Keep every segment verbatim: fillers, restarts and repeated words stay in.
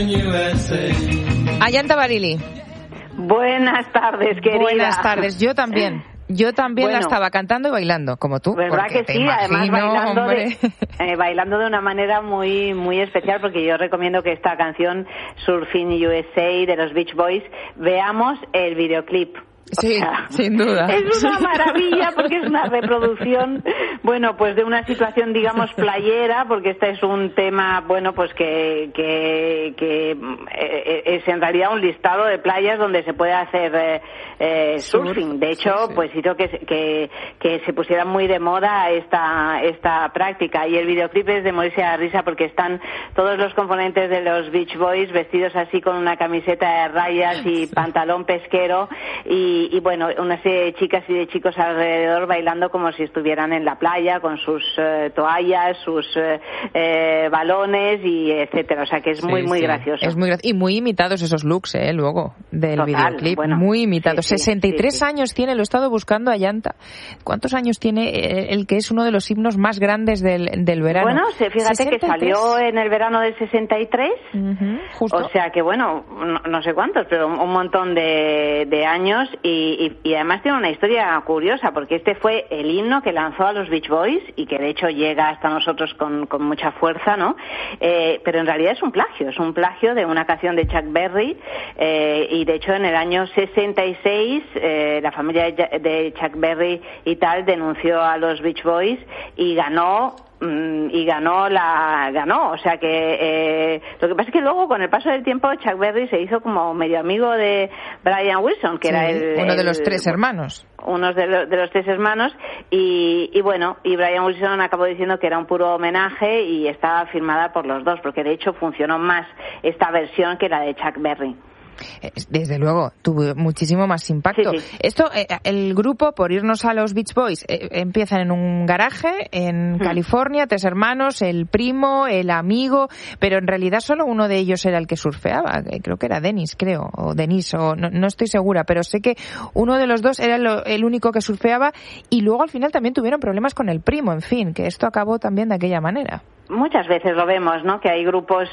Ayanta Barili. Buenas tardes, querida. Buenas tardes, yo también. Yo también bueno, la estaba cantando y bailando, como tú. ¿Verdad que sí? Imagino, además bailando hombre. de, eh, bailando de una manera muy muy especial, porque yo recomiendo que esta canción Surfing U S A de los Beach Boys, veamos el videoclip. Sí, o sea, sin duda. Es una maravilla porque es una reproducción, bueno, pues de una situación, digamos, playera, porque este es un tema, bueno, pues que, que, que eh, es en realidad un listado de playas donde se puede hacer eh, eh, surfing. De hecho, sí, sí. pues hizo que, que, que se pusiera muy de moda esta, esta práctica. Y el videoclip es de morirse a la risa porque están todos los componentes de los Beach Boys vestidos así con una camiseta de rayas y sí. pantalón pesquero y Y, y bueno, una serie de chicas y de chicos alrededor bailando como si estuvieran en la playa con sus eh, toallas, sus eh, eh, balones y etcétera. O sea que es sí, muy, muy sí. gracioso. Es muy gra- y muy imitados esos looks, ¿eh? Luego del Total, videoclip. Bueno, muy imitados. Sí, sí, sesenta y tres sí, sí. años tiene, lo he estado buscando a Ayanta. ¿Cuántos años tiene el que es uno de los himnos más grandes del, del verano? Bueno, fíjate sesenta y tres que salió en el verano del sesenta y tres. Uh-huh, justo. O sea que bueno, no, no sé cuántos, pero un montón de, de años. Y, y, y además tiene una historia curiosa, porque este fue el himno que lanzó a los Beach Boys y que de hecho llega hasta nosotros con, con mucha fuerza, ¿no? Eh, pero en realidad es un plagio, es un plagio de una canción de Chuck Berry eh, y de hecho en el año sesenta y seis eh, la familia de, de Chuck Berry y tal denunció a los Beach Boys y ganó y ganó la ganó o sea que eh, lo que pasa es que luego con el paso del tiempo Chuck Berry se hizo como medio amigo de Brian Wilson, que sí, era el, uno de el, los tres hermanos uno de, lo, de los tres hermanos y, y bueno y Brian Wilson acabó diciendo que era un puro homenaje y estaba firmada por los dos, porque de hecho funcionó más esta versión que la de Chuck Berry. Desde luego, tuvo muchísimo más impacto. Sí, sí. Esto, eh, el grupo, por irnos a los Beach Boys, eh, empiezan en un garaje en mm. California, tres hermanos, el primo, el amigo, pero en realidad solo uno de ellos era el que surfeaba. Eh, creo que era Dennis, creo, o Denise, o no, no estoy segura, pero sé que uno de los dos era lo, el único que surfeaba y luego al final también tuvieron problemas con el primo, en fin, que esto acabó también de aquella manera. Muchas veces lo vemos, ¿no? Que hay grupos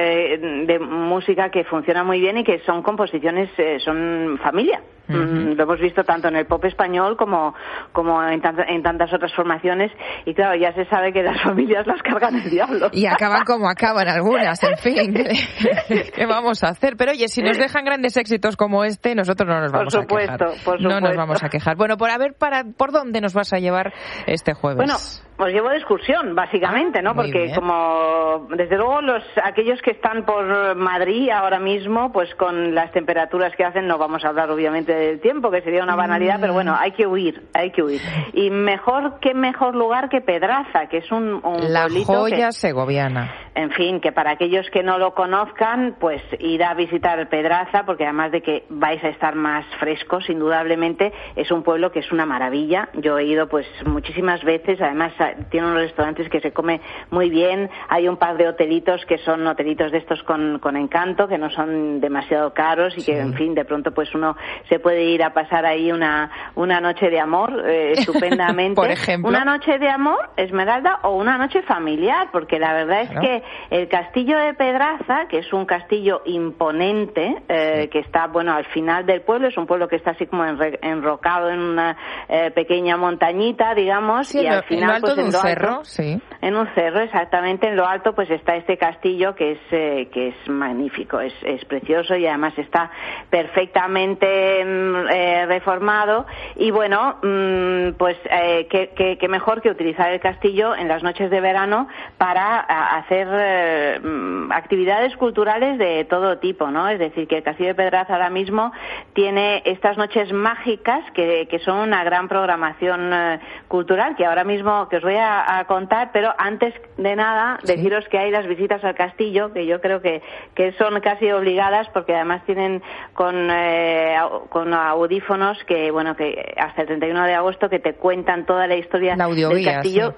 eh, de música que funcionan muy bien y que son composiciones, eh, son familia. Uh-huh. Mm, lo hemos visto tanto en el pop español como como en, tant- en tantas otras formaciones y claro, ya se sabe que las familias las cargan el diablo. Y acaban como acaban algunas, en fin. ¿Qué vamos a hacer? Pero oye, si nos dejan grandes éxitos como este, nosotros no nos vamos por supuesto, a quejar. Por supuesto. No nos vamos a quejar. Bueno, por a ver, para, ¿por dónde nos vas a llevar este jueves? Bueno, os llevo de excursión, básicamente, ¿no? Porque bien. Como, desde luego, los aquellos que están por Madrid ahora mismo, pues con las temperaturas que hacen, no vamos a hablar obviamente del tiempo, que sería una banalidad, mm. pero bueno, hay que huir, hay que huir. Y mejor, qué mejor lugar que Pedraza, que es un, un La joya que, segoviana. En fin, que para aquellos que no lo conozcan, pues ir a visitar Pedraza, porque además de que vais a estar más frescos, indudablemente, es un pueblo que es una maravilla. Yo he ido pues muchísimas veces, además tiene unos restaurantes que se come muy bien, hay un par de hotelitos que son hotelitos de estos con, con encanto, que no son demasiado caros y sí. que, en fin, de pronto pues uno se puede ir a pasar ahí una, una noche de amor eh, estupendamente. Por ejemplo. Una noche de amor, Esmeralda, o una noche familiar, porque la verdad es claro. que el castillo de Pedraza, que es un castillo imponente, eh, sí. que está, bueno, al final del pueblo, es un pueblo que está así como enre- enrocado en una eh, pequeña montañita, digamos, sí, y lo, al final, en lo alto pues de en un lo cerro, alto, sí. En un cerro, exactamente, en lo alto, pues está este castillo que es eh, que es magnífico, es, es precioso y además está perfectamente eh, reformado y bueno, mmm, pues eh, qué, qué, qué mejor que utilizar el castillo en las noches de verano para a, hacer eh, actividades culturales de todo tipo, ¿no? Es decir, que el Castillo de Pedraza ahora mismo tiene estas noches mágicas que, que son una gran programación eh, cultural que ahora mismo que os voy a, a contar, pero antes de nada sí. deciros que hay las visitas al castillo, que yo creo que, que son casi obligadas porque además tienen con, eh, con audífonos que, bueno, que hasta el treinta y uno de agosto que te cuentan toda la historia la del castillo. Sí.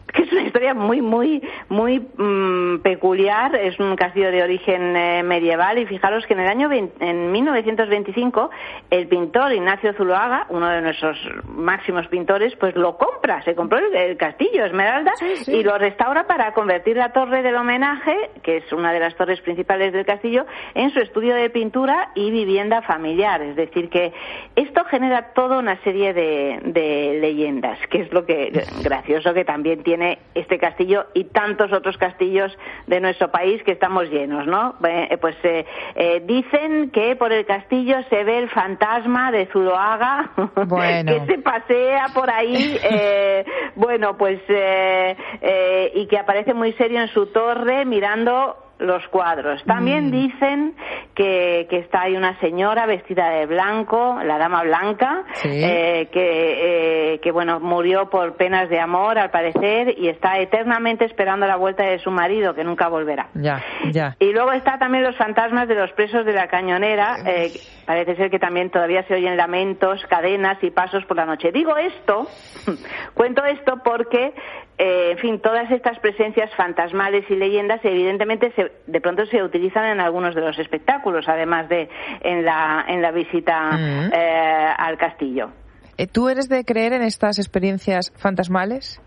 que es una historia muy, muy, muy mmm, peculiar. Es un castillo de origen eh, medieval, y fijaros que en el año veinte, en mil novecientos veinticinco el pintor Ignacio Zuloaga, uno de nuestros máximos pintores, pues lo compra, se compró el, el castillo Esmeralda, sí, sí. y lo restaura para convertir la torre del homenaje, que es una de las torres principales del castillo, en su estudio de pintura y vivienda familiar. Es decir, que esto genera toda una serie de, de leyendas, que es lo que gracioso que también tiene este castillo y tantos otros castillos de nuestro país que estamos llenos, ¿no? Eh, pues eh, eh, dicen que por el castillo se ve el fantasma de Zuloaga, bueno. que se pasea por ahí, eh, bueno, pues eh, eh, y que aparece muy serio en su torre mirando los cuadros. También mm. dicen que, que está ahí una señora vestida de blanco, la Dama Blanca, ¿sí? eh, que, eh, que bueno, murió por penas de amor, al parecer, y está eternamente esperando la vuelta de su marido, que nunca volverá. Ya, ya. Y luego está también los fantasmas de los presos de la Cañonera. Eh, parece ser que también todavía se oyen lamentos, cadenas y pasos por la noche. Digo esto, cuento esto porque Eh, en fin, todas estas presencias fantasmales y leyendas evidentemente se, de pronto se utilizan en algunos de los espectáculos, además de en la, en la visita uh-huh. eh, al castillo. ¿Tú eres de creer en estas experiencias fantasmales?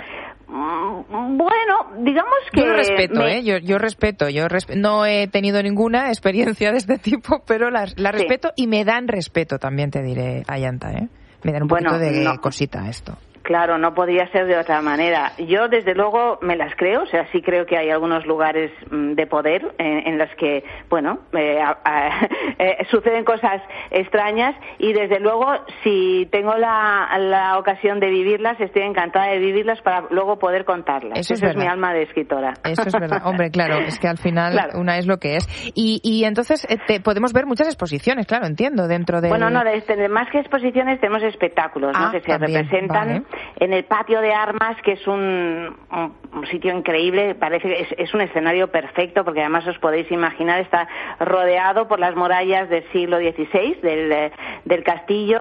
Bueno, digamos que... Yo respeto, me... ¿eh? Yo, yo respeto. Yo resp... no he tenido ninguna experiencia de este tipo, pero la, la respeto sí. y me dan respeto, también te diré, Ayanta, ¿eh? Me dan un bueno, poquito de no. cosita esto. Claro, no podría ser de otra manera. Yo, desde luego, me las creo. O sea, sí creo que hay algunos lugares de poder en, en los que, bueno, eh, a, a, eh, suceden cosas extrañas, y, desde luego, si tengo la, la ocasión de vivirlas, estoy encantada de vivirlas para luego poder contarlas. Eso es, Eso es mi alma de escritora. Eso es verdad. Hombre, claro, es que al final claro. una es lo que es. Y, y entonces eh, te, podemos ver muchas exposiciones, claro, entiendo, dentro de... Bueno, no, de, de, más que exposiciones tenemos espectáculos, ah, ¿no? Que se también. representan... Vale. En el patio de armas, que es un, un, un sitio increíble, parece que es, es un escenario perfecto, porque además os podéis imaginar, está rodeado por las murallas del siglo dieciséis del, del castillo,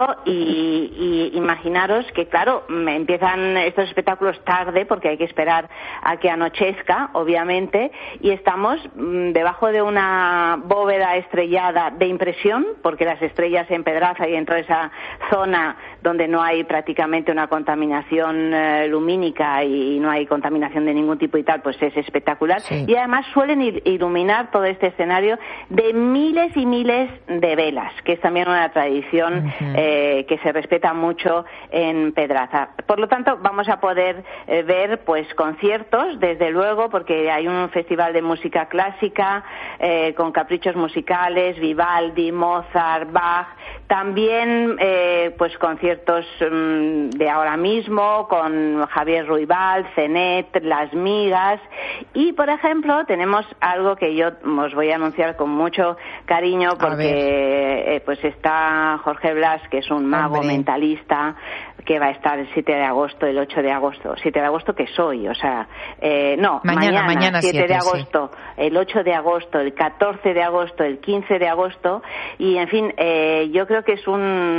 y, y imaginaros que, claro, empiezan estos espectáculos tarde, porque hay que esperar a que anochezca, obviamente, y estamos mmm, debajo de una bóveda estrellada de impresión, porque las estrellas en Pedraza y en toda esa zona donde no hay prácticamente una contaminación eh, lumínica y no hay contaminación de ningún tipo y tal, pues es espectacular. Sí. Y además suelen il- iluminar todo este escenario de miles y miles de velas, que es también una tradición uh-huh. eh, que se respeta mucho en Pedraza. Por lo tanto, vamos a poder eh, ver pues conciertos, desde luego, porque hay un festival de música clásica eh, con caprichos musicales, Vivaldi, Mozart, Bach, también eh, pues conciertos um, de ahora mismo con Javier Ruibal, Zenet, Las Migas, y por ejemplo tenemos algo que yo os voy a anunciar con mucho cariño, porque eh, pues está Jorge Blas, que es un mago Hombre. mentalista, que va a estar el siete de agosto, el ocho de agosto, siete de agosto que soy, o sea, eh, no, mañana, mañana, mañana siete de agosto, sí. el ocho de agosto, el catorce de agosto, el quince de agosto, y en fin, eh, yo creo que es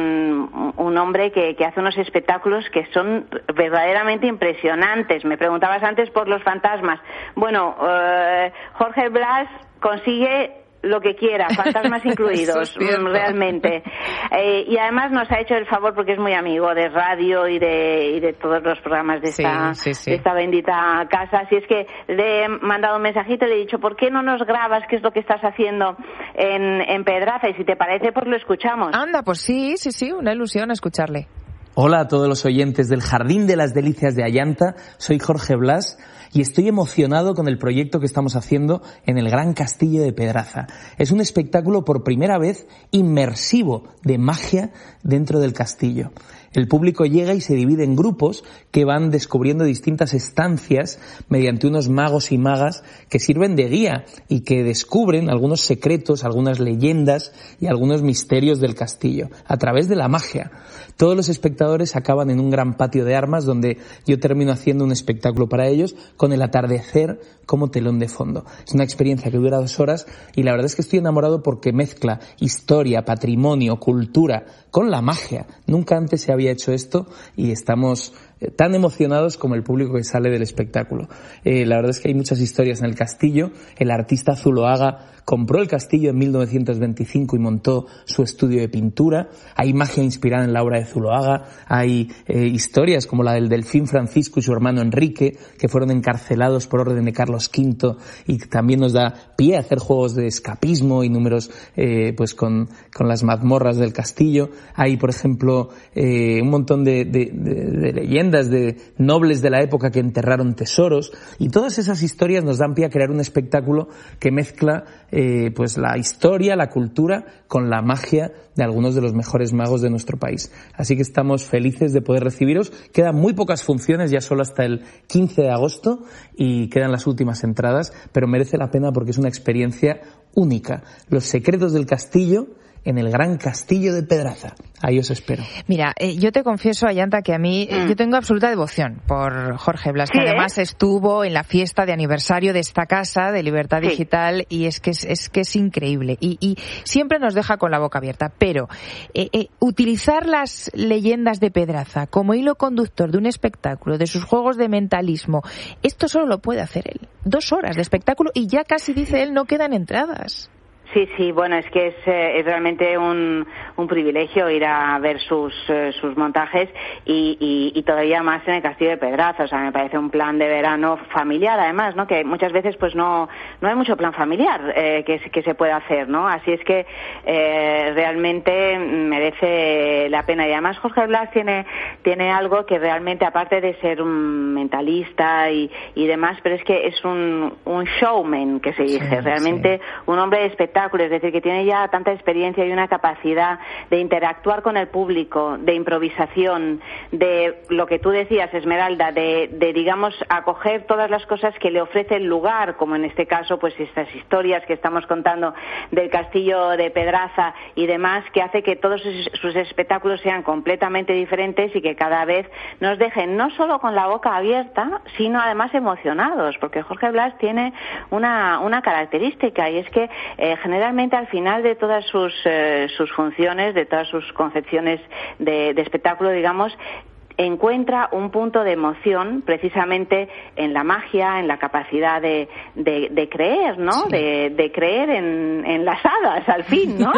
un, un hombre que, que hace unos espectáculos que son verdaderamente impresionantes. Me preguntabas antes por los fantasmas. Bueno, eh, Jorge Blas consigue lo que quiera, fantasmas incluidos, realmente. Eh, y además nos ha hecho el favor, porque es muy amigo de radio y de, y de todos los programas de esta, sí, sí, sí. de esta bendita casa. Así es que le he mandado un mensajito y le he dicho, ¿por qué no nos grabas qué es lo que estás haciendo en, en Pedraza? Y si te parece, pues lo escuchamos. Anda, pues sí, sí, sí, una ilusión escucharle. Hola a todos los oyentes del Jardín de las Delicias de Ayanta, soy Jorge Blas y estoy emocionado con el proyecto que estamos haciendo en el Gran Castillo de Pedraza. Es un espectáculo por primera vez inmersivo de magia dentro del castillo. El público llega y se divide en grupos que van descubriendo distintas estancias mediante unos magos y magas que sirven de guía y que descubren algunos secretos, algunas leyendas y algunos misterios del castillo a través de la magia. Todos los espectadores acaban en un gran patio de armas donde yo termino haciendo un espectáculo para ellos con el atardecer como telón de fondo. Es una experiencia que dura dos horas y la verdad es que estoy enamorado porque mezcla historia, patrimonio, cultura con la magia. Nunca antes se había hecho esto y estamos eh, tan emocionados como el público que sale del espectáculo. Eh, la verdad es que hay muchas historias en el castillo. El artista Zuloaga compró el castillo en mil novecientos veinticinco y montó su estudio de pintura. Hay magia inspirada en la obra de Zuloaga. Hay eh, historias como la del delfín Francisco y su hermano Enrique, que fueron encarcelados por orden de Carlos quinto, y también nos da pie a hacer juegos de escapismo y números eh, pues con, con las mazmorras del castillo. Hay, por ejemplo, eh, un montón de, de, de, de leyendas de nobles de la época que enterraron tesoros, y todas esas historias nos dan pie a crear un espectáculo que mezcla eh, pues la historia, la cultura con la magia de algunos de los mejores magos de nuestro país. Así que estamos felices de poder recibiros. Quedan muy pocas funciones, ya solo hasta el quince de agosto, y quedan las últimas entradas, pero merece la pena porque es una experiencia única. Los secretos del castillo en el Gran Castillo de Pedraza. Ahí os espero. Mira, eh, yo te confieso, Ayanta, que a mí mm. yo tengo absoluta devoción por Jorge Blas, sí, que además ¿eh? estuvo en la fiesta de aniversario de esta casa de Libertad sí. Digital, y es que es, es que es increíble, y, y siempre nos deja con la boca abierta. Pero eh, eh, utilizar las leyendas de Pedraza como hilo conductor de un espectáculo, de sus juegos de mentalismo, esto solo lo puede hacer él. Dos horas de espectáculo y ya casi, dice él, no quedan entradas. Sí, sí, bueno, es que es, eh, es realmente un, un privilegio ir a ver sus, eh, sus montajes, y, y, y todavía más en el Castillo de Pedraza. O sea, me parece un plan de verano familiar, además, ¿no? Que muchas veces pues no, no hay mucho plan familiar eh, que, que se pueda hacer, ¿no? Así es que eh, realmente merece la pena. Y además Jorge Blas tiene, tiene algo que realmente, aparte de ser un mentalista y, y demás, pero es que es un, un showman, que se dice, sí, realmente sí. Un hombre de espectáculo. Es decir, que tiene ya tanta experiencia y una capacidad de interactuar con el público, de improvisación, de lo que tú decías, Esmeralda, de, de digamos, acoger todas las cosas que le ofrece el lugar, como en este caso, pues estas historias que estamos contando del Castillo de Pedraza y demás, que hace que todos sus espectáculos sean completamente diferentes y que cada vez nos dejen no solo con la boca abierta, sino además emocionados, porque Jorge Blas tiene una, una característica, y es que eh, generalmente al final de todas sus, eh, sus funciones, de todas sus concepciones de, de espectáculo, digamos, encuentra un punto de emoción precisamente en la magia, en la capacidad de, de, de creer, ¿no? Sí. De, de creer en, en las hadas, al fin, ¿no?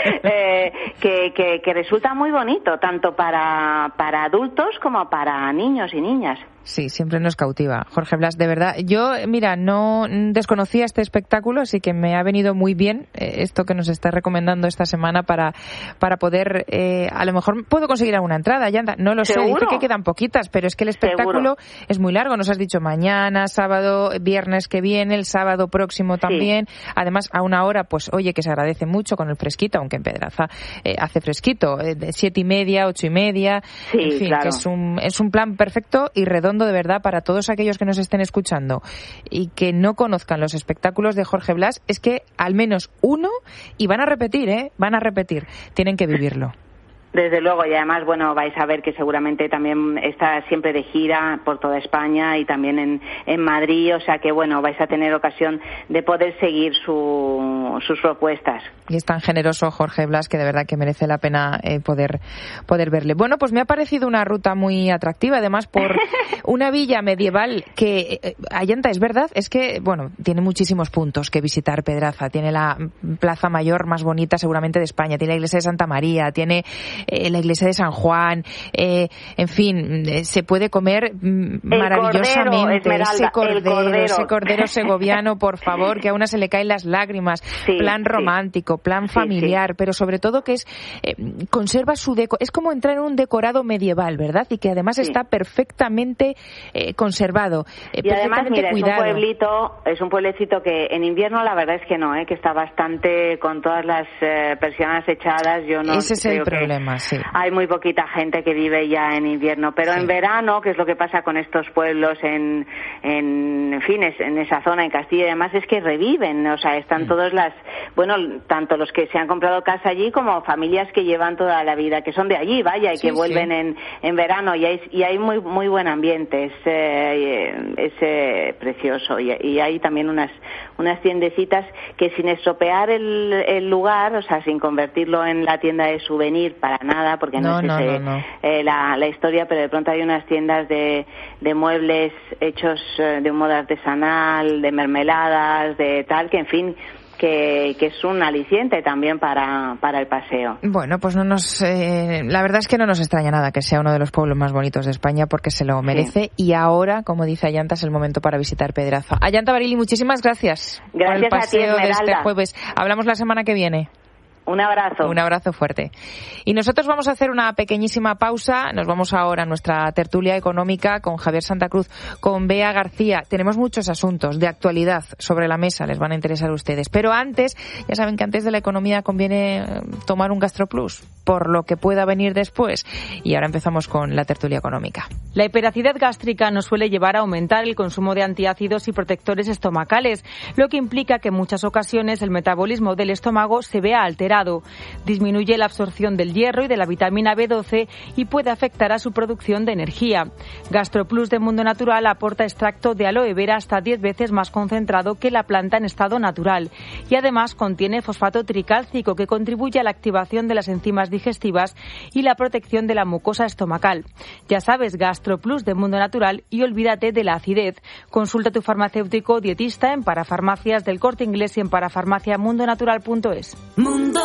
eh, que, que, que resulta muy bonito, tanto para, para adultos como para niños y niñas. Sí, siempre nos cautiva. Jorge Blas, de verdad. Yo, mira, no desconocía este espectáculo, así que me ha venido muy bien eh, esto que nos está recomendando esta semana para para poder, eh, a lo mejor puedo conseguir alguna entrada, ya no lo sé, dice que quedan poquitas, pero es que el espectáculo ¿Seguro? Es muy largo. Nos has dicho mañana, sábado, viernes que viene, el sábado próximo también. Sí. Además, a una hora, pues oye, que se agradece mucho con el fresquito, aunque en Pedraza eh, hace fresquito, eh, de siete y media, ocho y media. Sí, en fin, claro. Que es un, es un plan perfecto y redondo, de verdad, para todos aquellos que nos estén escuchando y que no conozcan los espectáculos de Jorge Blas. Es que al menos uno, y van a repetir, ¿eh? Van a repetir. Tienen que vivirlo. Desde luego, y además, bueno, vais a ver que seguramente también está siempre de gira por toda España y también en, en Madrid, o sea que, bueno, vais a tener ocasión de poder seguir su, sus propuestas. Y es tan generoso Jorge Blas que de verdad que merece la pena eh, poder, poder verle. Bueno, pues me ha parecido una ruta muy atractiva, además por una villa medieval que, eh, Ayanta, es verdad, es que, bueno, tiene muchísimos puntos que visitar Pedraza. Tiene la plaza mayor más bonita seguramente de España, tiene la iglesia de Santa María, tiene Eh, la iglesia de San Juan, eh, en fin, eh, se puede comer mm, maravillosamente. Cordero, Esmeralda, ese cordero, el cordero, ese cordero segoviano, por favor, que a una se le caen las lágrimas. Sí, plan romántico, sí. plan familiar, sí, sí. Pero sobre todo que es eh, conserva su deco, es como entrar en un decorado medieval, ¿verdad? Y que además sí. está perfectamente eh, conservado, eh, y además, mira, cuidado. es un pueblito, es un pueblecito que en invierno la verdad es que no, eh, que está bastante con todas las eh, persianas echadas. Yo no Ese es el problema. Sí. Hay muy poquita gente que vive ya en invierno, pero sí. en verano, que es lo que pasa con estos pueblos en, en, en fin, en esa zona, en Castilla y demás, es que reviven, o sea, están sí. todas las, bueno, tanto los que se han comprado casa allí como familias que llevan toda la vida, que son de allí, vaya, y sí, que vuelven sí. en, en verano, y hay, y hay muy muy buen ambiente, es, eh, es eh, precioso, y, y hay también unas, unas tiendecitas que sin estropear el, el lugar, o sea, sin convertirlo en la tienda de souvenir para para nada, porque no, no es no, ese, no, no. Eh, la, la historia, pero de pronto hay unas tiendas de, de muebles hechos eh, de un modo artesanal, de mermeladas, de tal, que en fin, que, que es un aliciente también para, para el paseo. Bueno, pues no nos, eh, la verdad es que no nos extraña nada que sea uno de los pueblos más bonitos de España, porque se lo merece, sí. Y ahora, como dice Ayanta, es el momento para visitar Pedraza. Ayanta Barili, muchísimas gracias, gracias por el paseo a ti, de este jueves. Hablamos la semana que viene. Un abrazo. Un abrazo fuerte. Y nosotros vamos a hacer una pequeñísima pausa. Nos vamos ahora a nuestra tertulia económica con Javier Santa Cruz, con Bea García. Tenemos muchos asuntos de actualidad sobre la mesa, les van a interesar a ustedes. Pero antes, ya saben que antes de la economía conviene tomar un GastroPlus, por lo que pueda venir después. Y ahora empezamos con la tertulia económica. La hiperacidez gástrica nos suele llevar a aumentar el consumo de antiácidos y protectores estomacales, lo que implica que en muchas ocasiones el metabolismo del estómago se vea alterado. Disminuye la absorción del hierro y de la vitamina B doce y puede afectar a su producción de energía. GastroPlus de Mundo Natural aporta extracto de aloe vera hasta diez veces más concentrado que la planta en estado natural y además contiene fosfato tricálcico, que contribuye a la activación de las enzimas digestivas y la protección de la mucosa estomacal. Ya sabes, GastroPlus de Mundo Natural, y olvídate de la acidez. Consulta a tu farmacéutico o dietista en Parafarmacias del Corte Inglés y en parafarmacia mundo natural punto es. Mundo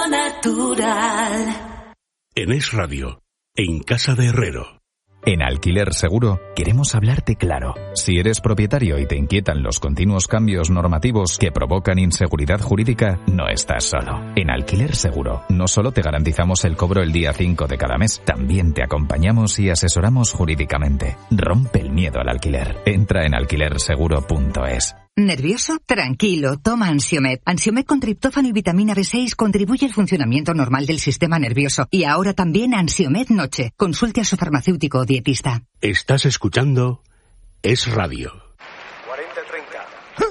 Natural. En Es Radio, en Casa de Herrero. En Alquiler Seguro queremos hablarte claro. Si eres propietario y te inquietan los continuos cambios normativos que provocan inseguridad jurídica, no estás solo. En Alquiler Seguro no solo te garantizamos el cobro el día cinco de cada mes, también te acompañamos y asesoramos jurídicamente. Rompe el miedo al alquiler. Entra en alquiler seguro punto es. ¿Nervioso? Tranquilo, toma Ansiomed. Ansiomed con triptófano y vitamina B seis contribuye al funcionamiento normal del sistema nervioso. Y ahora también Ansiomed Noche. Consulte a su farmacéutico o dietista. Estás escuchando Es Radio. cuarenta treinta.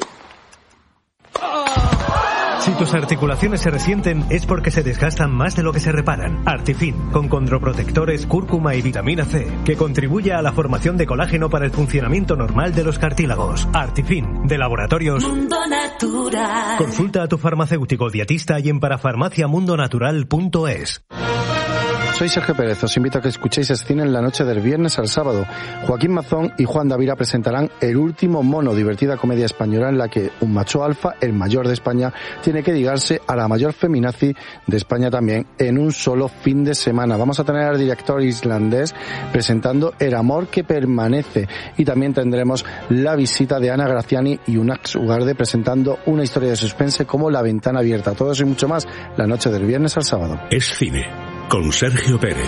Si tus articulaciones se resienten es porque se desgastan más de lo que se reparan. Artifin, con condroprotectores, cúrcuma y vitamina C, que contribuye a la formación de colágeno para el funcionamiento normal de los cartílagos. Artifin, de Laboratorios Mundo Natural. Consulta a tu farmacéutico dietista y en parafarmacia mundo natural punto es. Soy Sergio Pérez, os invito a que escuchéis Escine en la noche del viernes al sábado. Joaquín Mazón y Juan Davira presentarán El último mono, divertida comedia española en la que un macho alfa, el mayor de España, tiene que ligarse a la mayor feminazi de España también en un solo fin de semana. Vamos a tener al director islandés presentando El amor que permanece y también tendremos la visita de Ana Graciani y Unax Ugarde presentando una historia de suspense como La ventana abierta. Todo eso y mucho más la noche del viernes al sábado. Es Cine, con Sergio Pérez.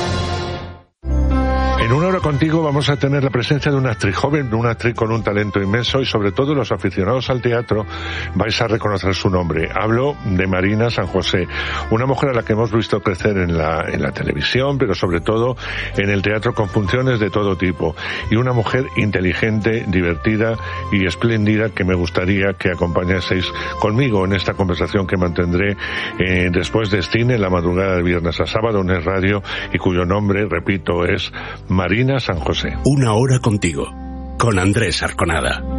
En Una Hora Contigo vamos a tener la presencia de una actriz joven, una actriz con un talento inmenso y sobre todo los aficionados al teatro vais a reconocer su nombre. Hablo de Marina San José, una mujer a la que hemos visto crecer en la, en la televisión, pero sobre todo en el teatro con funciones de todo tipo. Y una mujer inteligente, divertida y espléndida que me gustaría que acompañaseis conmigo en esta conversación que mantendré eh, después de cine en la madrugada de viernes a sábado en Es Radio y cuyo nombre, repito, es Marina San José. Una Hora Contigo, con Andrés Arconada.